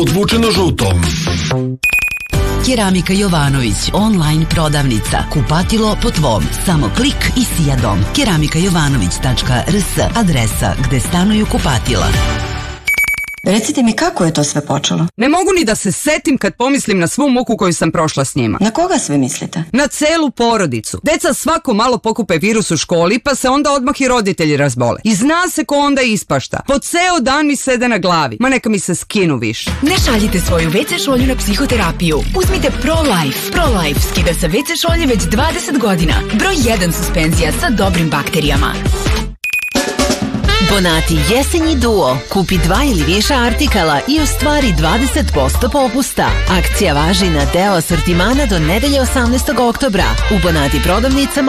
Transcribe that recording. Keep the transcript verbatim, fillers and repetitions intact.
Odvučeno žutom. Keramika Jovanović, online prodavnica. Kupatilo po tvom. Samo klik i sijadom. keramika jovanović tačka r s, adresa gde stanuju kupatila. Recite mi kako je to sve počelo? Ne mogu ni da se setim kad pomislim na svu muku koju sam prošla s njima. Na koga sve mislite? Na celu porodicu. Deca svako malo pokupe virus u školi, pa se onda odmah i roditelji razbole. I zna se ko onda ispašta. Po ceo dan mi sede na glavi. Ma neka mi se skinu više. Ne šaljite svoju ve ce šolju na psihoterapiju. Uzmite ProLife. ProLife skida sa ve ce šolje već dvadeset godina. Broj jedan suspenzija sa dobrim bakterijama. Bonati jesenji duo. Kupi dva ili više artikala i ostvari dvadeset posto popusta. Akcija važi na deo asortimana do nedelje osamnaestog oktobra u Bonati prodavnicama